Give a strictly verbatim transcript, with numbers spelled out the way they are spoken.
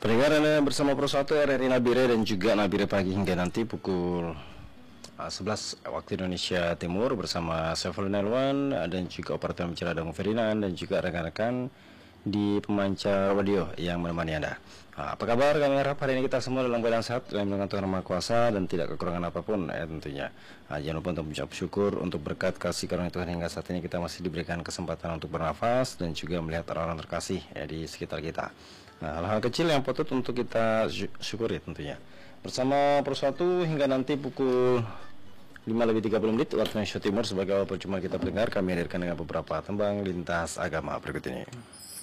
Pendengar Anda bersama Pro satu R R I Nabire dan juga Nabire Pagi hingga nanti pukul uh, sebelas waktu Indonesia Timur bersama Sevel Nelwan dan juga operator bicara Dong Ferdinand dan juga rekan-rekan di pemancar radio yang menemani Anda. Nah, apa kabar? Kami harap hari ini kita semua dalam keadaan sehat, dalam lindungan Tuhan Yang Maha Kuasa dan tidak kekurangan apapun ya tentunya. Nah, jangan lupa untuk mengucap syukur untuk berkat kasih karunia Tuhan hingga saat ini kita masih diberikan kesempatan untuk bernafas dan juga melihat orang-orang terkasih ya di sekitar kita. Nah, hal-hal kecil yang patut untuk kita syukuri tentunya. Bersama Pro satu hingga nanti pukul lima lebih tiga puluh menit waktu Indonesia Timur. Sebagai awal percuma kita pendengar, kami hadirkan dengan beberapa tembang lintas agama berikut ini.